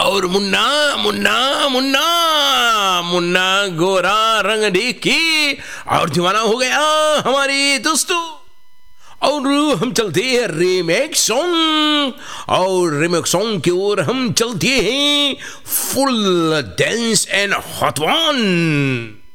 और मुन्ना मुन्ना मुन्ना मुन्ना गोरा रंग देखी और दीवाना हो गया हमारी दोस्तों। और हम चलते हैं रीमेक सॉन्ग, और रीमेक सॉन्ग की ओर हम चलते हैं full dance and hot one.